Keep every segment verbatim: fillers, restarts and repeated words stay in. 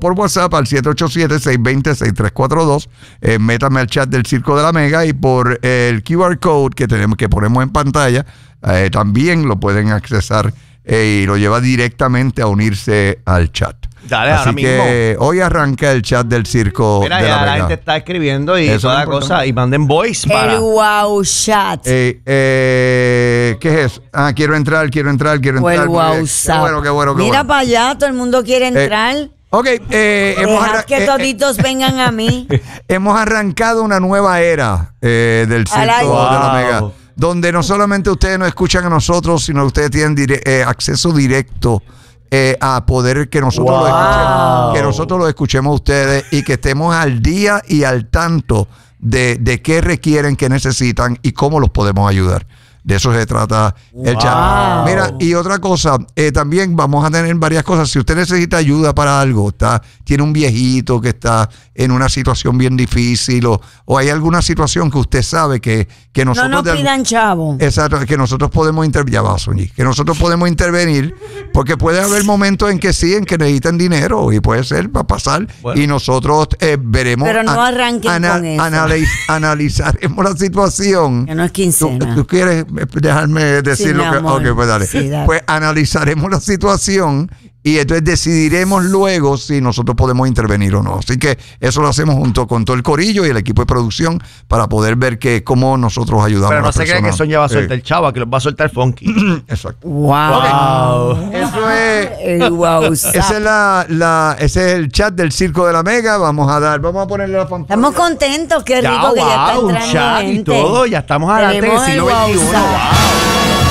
por WhatsApp al siete ocho siete, seis dos cero, seis tres cuatro dos. Eh, métame al chat del Circo de la Mega y por el Q R Code que tenemos que ponemos en pantalla, eh, también lo pueden accesar eh, y lo lleva directamente a unirse al chat. Dale, Así ahora que mismo. hoy arranca el chat del Circo Mira, de ya la la Mega. gente está escribiendo y Eso toda es la importante. cosa. Y manden voice para. El wow chat. Eh, eh, ¿Qué es eso? Ah, quiero entrar, quiero entrar, quiero O entrar. el Muy bien. WhatsApp. Qué bueno, qué bueno, qué Mira bueno. para allá, todo el mundo quiere entrar. Ok, eh, hemos, Dejad arran- que eh, toditos vengan a mí. eh, hemos arrancado una nueva era eh, del Circo Ay. de la Wow. Mega, donde no solamente ustedes nos escuchan a nosotros, sino que ustedes tienen dire- eh, acceso directo eh, a poder que nosotros, Wow. lo escuchemos, que nosotros lo escuchemos a ustedes y que estemos al día y al tanto de, de qué requieren, qué necesitan y cómo los podemos ayudar. De eso se trata el Wow. chat. Mira, y otra cosa, eh, también vamos a tener varias cosas. Si usted necesita ayuda para algo, está, tiene un viejito que está en una situación bien difícil o, o hay alguna situación que usted sabe que, que No nosotros... nos de algún- pidan chavo. Exacto, que nosotros podemos intervenir, ya va, Soñi, que nosotros podemos intervenir, porque puede haber momentos en que sí, en que necesitan dinero, y puede ser, va a pasar, Bueno. y nosotros eh, veremos, Pero no arranquen con eso. analiz- analizaremos la situación. Que no es ¿Tú, quincena. tú quieres dejarme decir Sí, lo mi que...? amor. Ok, pues dale. Sí, dale. Pues analizaremos la situación y entonces decidiremos luego si nosotros podemos intervenir o no. Así que eso lo hacemos junto con todo el corillo y el equipo de producción para poder ver que cómo nosotros ayudamos Pero a no las se cree que personas. Sonia va a Eh, soltar el chavo, que los va a soltar Funky. Exacto. Wow. Eso es... El wow Ese es, chat. la, la, ese es el chat del Circo de la Mega. Vamos a dar, vamos a ponerle la fanfarria. Estamos contentos, qué rico Ya, que ya está wow, un entrando chat y gente. todo. Ya estamos adelante en el Tenemos siglo el veintiuno. WhatsApp. Wow.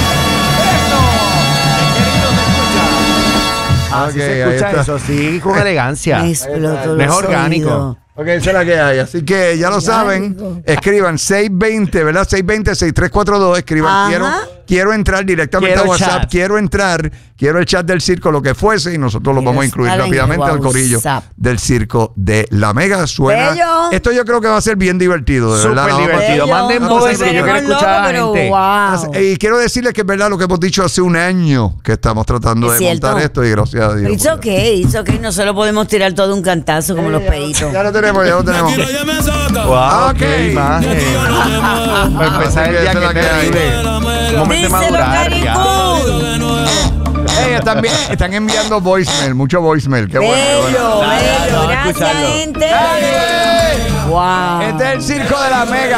Así Ok, se ahí escucha está. eso, sí, con elegancia. Me explotó los Mejor orgánico. oídos. Ok, esa es la que hay. Así que ya lo saben. Escriban seis dos cero, ¿verdad? seis dos cero, seis tres cuatro dos. Escriban, Ajá. quiero, quiero entrar directamente Quiero a WhatsApp. chat. Quiero entrar, quiero el chat del circo, lo que fuese, y nosotros lo Quiero vamos a incluir estar en el rápidamente al corillo WhatsApp. del Circo de la Mega. Suena. Bello. Esto yo creo que va a ser bien divertido, de verdad. Súper No vamos a- divertido. Bello. Manden No voice, sé que yo si quiero son escuchar a la locos, gente. pero wow. Y quiero decirles que es verdad lo que hemos dicho hace un año que estamos tratando Es de montar cierto. esto y gracias a Dios. It's okay, it's okay. No se lo podemos tirar todo un cantazo como los peitos. Ya lo tenemos, ya lo tenemos. Wow, Ok. qué imagen. Para empezar el Así que día esa es que la que hay. terrible. Un momento de Díselo, madurar ya. Caricú. Ey, están, vi- están enviando voicemail, mucho voicemail. Qué bueno. qué bueno. Bello, Dale, dale, bello. vamos a Gracias, escucharlo. gente. Wow. Este es el Circo de la Mega.